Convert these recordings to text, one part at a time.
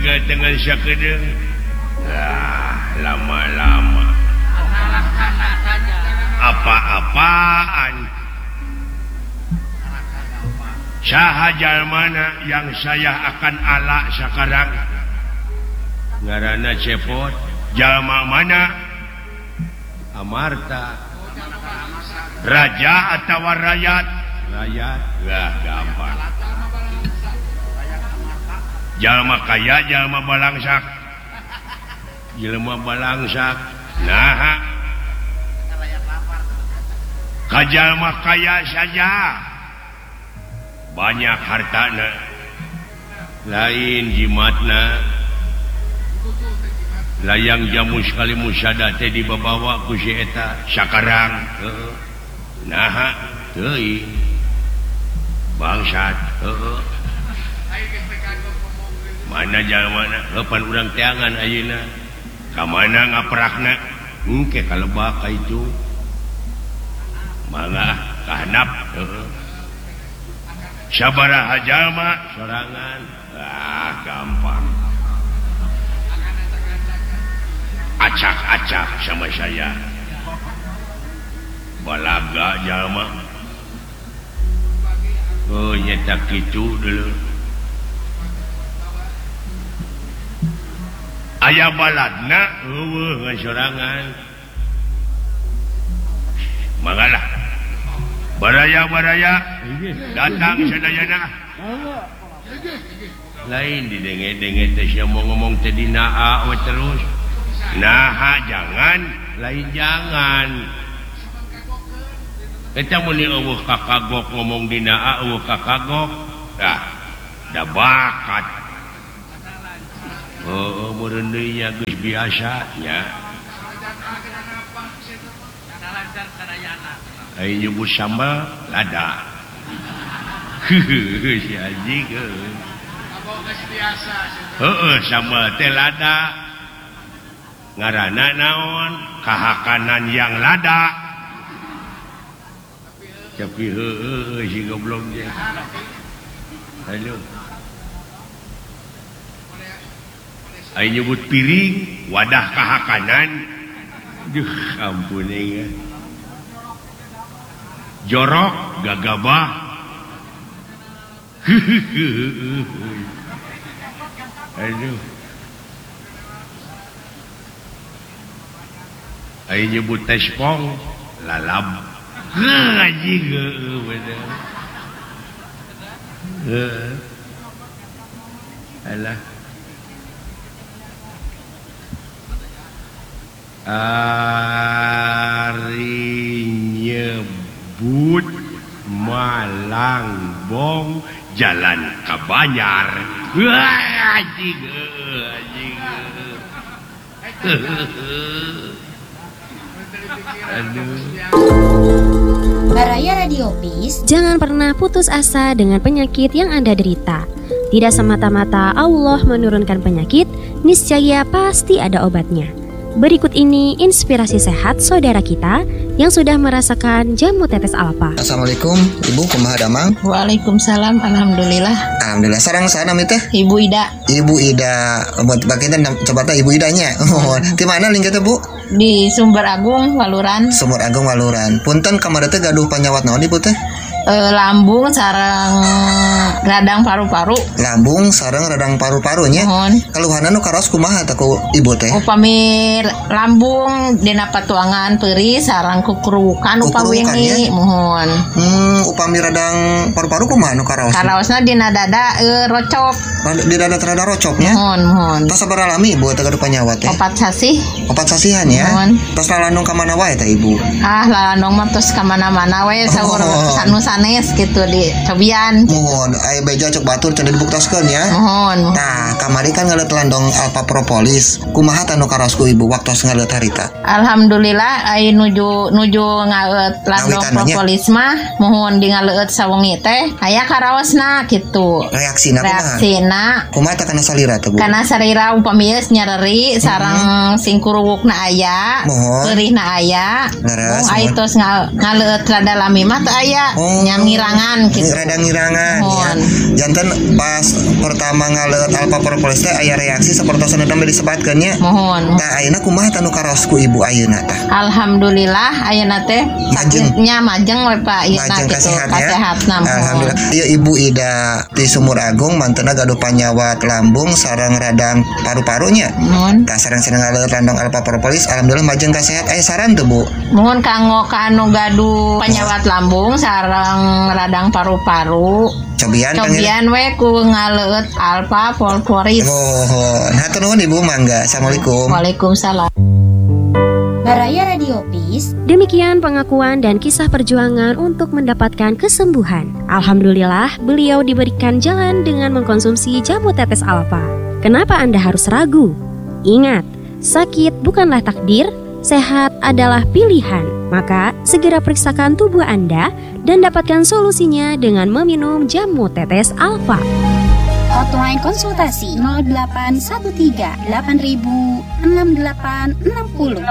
dengan syakedeng. Lama-lama apa-apaan. Sahajal mana yang saya akan ala sekarang? Ngaranna cepot. Jalma mana? Amarta. Raja atau rakyat? Rakyat. Gampang. Jalma kaya, jalma balangsak. Jelma balangsak. Nah, kajalma kaya saja banyak hartana, lain jimatna, layang jamu sekali musyada teh dibawa ku si eta sakarang. Nah, teuing bangsat. Mana jalmana pan urang teangan ayeuna ka mana ngaprakna engke kalebak ka itu mangga kahandap. Sabaraha jalma sorangan. Gampang. Acak-acak sama saya. Balaga jalma. Oh nyetak kitu dulu. Aya baladna eueuh ngasorangan. Mangalah. Baraya datang sadayana. Lain didenge-denge teh sia mau ngomong teh dina we terus. Nah, jangan, lain jangan. Eta muni eueuh kakagok ngomong dina eueuh kakagok. Da bakat. Meureun deui nya geus biasa nya. Ayo nyebut sambal lada. Si anjing. Sambal teh lada. Ngaranna naon? Kahakanan yang lada. Tapi si goblok je. Halo. Ayo nyebut piring, wadah kahakanan. Duh, ampun ya. Jorok, gagabah. Aduh. Ayo nyebut tespong, lalab. Anjing bener. Alah. Ari nyebut Malangbong jalan ka Banjar. Anjing. Baraya Radio Peace. Jangan pernah putus asa dengan penyakit yang Anda derita. Tidak semata-mata Allah menurunkan penyakit, niscaya pasti ada obatnya. Berikut ini inspirasi sehat saudara kita yang sudah merasakan jamu tetes alpa. Assalamualaikum, Ibu kumaha damang? Waalaikumsalam, alhamdulillah. Alhamdulillah. Sareng sana mi teh? Ibu Ida. Ibu Ida. Buat bagian coba teh Ibu Idanya. Di mana link kita, Bu? Di Sumber Agung Waluran. Sumber Agung Waluran. Punten kamari teh gaduh panyawat naon Ibu teh? Lambung sareng radang paru-paru. Lambung sareng radang paru-parunya. Keluhanan nu karos kumaha teh ku Ibu teh? Upami lambung dina patuangan peuri sareng kukurukan upami wingi mohon. Upami radang paru-paru kumaha nu karos? Karaosna dina dada rocop. Di dada rada rocopnya. Mohon. Tas sabar lami Ibu teh gaduh panyawat teh? 4 sasih. 4 sasihan ya. Tas lalandung ka mana wae teh Ibu? Lalandung mah tos ka mana-mana wae saur sanes gitu di cobian. Mohon aya beja cek batur cenah dibuktaskeun ya. Mohon. Nah, kamari kan ngaleut landong alpa propolis. Kumaha tanu karosku Ibu waktu ngaleut harita? Alhamdulillah ai nuju ngaleut landong propolis mah mohon di ngaleut sawengi teh aya karaosna kitu. Reaksina kumaha teh kana salira teh Bu? Kana salira upami geus nyareri sareng singkurugna aya, peurihna aya. Ai tos ngaleut rada lami mah teh aya. ngirangan gitu. Rada ngirangan ya. Janten pas pertama ngaleut alfa propolis teh aya reaksi sapertosan teh disebutkeun nya. Mohon. Tah ayeuna kumaha tanu karos ku ibu ayeuna tah? Alhamdulillah ayeuna teh sakitnya majeng we Pak ieu gitu kasehatna. Alhamdulillah. Ieu Ibu Ida di Sumur Agung manteuna gaduh panyawat lambung sareng radang paru-parunya. Tah sareng-sareng ngaleut landong alfa propolis alhamdulillah majeng kasehat. Aya saran teu Bu? Mohon kanggo ka anu gaduh panyawat lambung sareng radang paru-paru. Cobian we ku ngaleut alfa propolis. Hatur nuhun Ibu, mangga. Assalamualaikum. Waalaikumsalam. Baraya Radio Peace. Demikian pengakuan dan kisah perjuangan untuk mendapatkan kesembuhan. Alhamdulillah, beliau diberikan jalan dengan mengkonsumsi jamu tetes alfa. Kenapa Anda harus ragu? Ingat, sakit bukanlah takdir, sehat adalah pilihan. Maka segera periksakan tubuh Anda dan dapatkan solusinya dengan meminum jamu tetes alfa. Hotline konsultasi 0813 8000 6860 0813 8000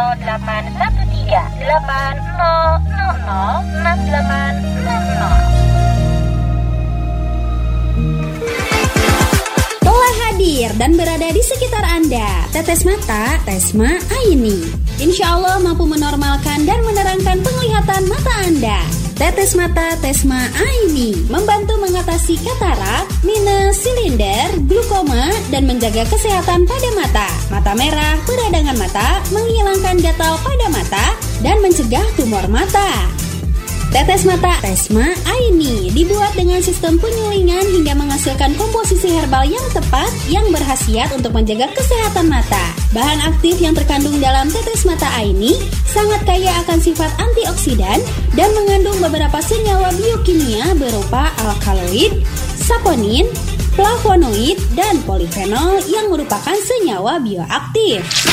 6860. Telah hadir dan berada di sekitar Anda. Tetes mata Tesma Aini. Insya Allah mampu menormalkan dan menerangkan penglihatan mata Anda. Tetes mata Tesma Aini membantu mengatasi katarak, minus, silinder, glukoma, dan menjaga kesehatan pada mata. Mata merah, peradangan mata, menghilangkan gatal pada mata, dan mencegah tumor mata. Tetes mata Tesma Aini dibuat dengan sistem penyulingan hingga menghasilkan komposisi herbal yang tepat yang berkhasiat untuk menjaga kesehatan mata. Bahan aktif yang terkandung dalam tetes mata Aini sangat kaya akan sifat antioksidan dan mengandung beberapa senyawa biokimia berupa alkaloid, saponin, flavonoid, dan polifenol yang merupakan senyawa bioaktif.